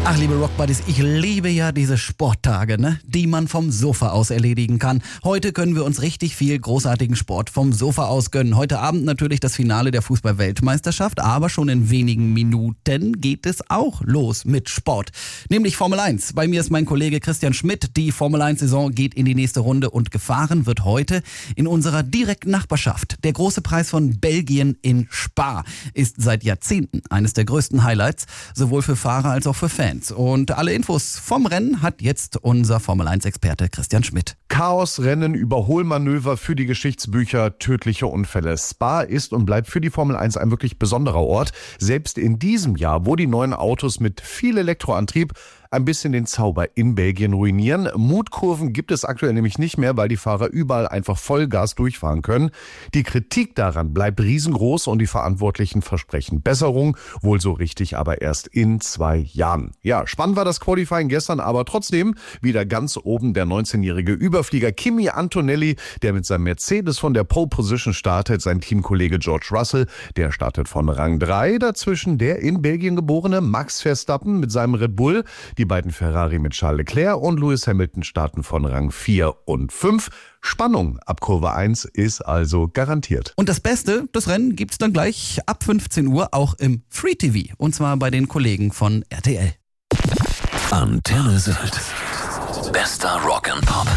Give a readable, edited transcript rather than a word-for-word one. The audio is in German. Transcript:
Ach, liebe Rockbuddies, ich liebe ja diese Sporttage, ne? Die man vom Sofa aus erledigen kann. Heute können wir uns richtig viel großartigen Sport vom Sofa aus gönnen. Heute Abend natürlich das Finale der Fußball-Weltmeisterschaft, aber schon in wenigen Minuten geht es auch los mit Sport. Nämlich Formel 1. Bei mir ist mein Kollege Christian Schmidt. Die Formel 1-Saison geht in die nächste Runde und gefahren wird heute in unserer direkten Nachbarschaft. Der große Preis von Belgien in Spa ist seit Jahrzehnten eines der größten Highlights, sowohl für Fahrer als auch für Fans. Und alle Infos vom Rennen hat jetzt unser Formel-1-Experte Christian Schmidt. Chaosrennen, Überholmanöver für die Geschichtsbücher, tödliche Unfälle. Spa ist und bleibt für die Formel 1 ein wirklich besonderer Ort. Selbst in diesem Jahr, wo die neuen Autos mit viel Elektroantrieb ein bisschen den Zauber in Belgien ruinieren. Mutkurven gibt es aktuell nämlich nicht mehr, weil die Fahrer überall einfach Vollgas durchfahren können. Die Kritik daran bleibt riesengroß und die Verantwortlichen versprechen Besserung, wohl so richtig aber erst in 2 Jahren. Ja, spannend war das Qualifying gestern, aber trotzdem wieder ganz oben der 19-jährige Überflieger Kimi Antonelli, der mit seinem Mercedes von der Pole Position startet. Sein Teamkollege George Russell, der startet von Rang 3. Dazwischen der in Belgien geborene Max Verstappen mit seinem Red Bull. Die beiden Ferrari mit Charles Leclerc und Lewis Hamilton starten von Rang 4 und 5. Spannung ab Kurve 1 ist also garantiert. Und das Beste, das Rennen gibt's dann gleich ab 15 Uhr auch im Free TV. Und zwar bei den Kollegen von RTL. Antenne Sylt. Bester Rock and Pop.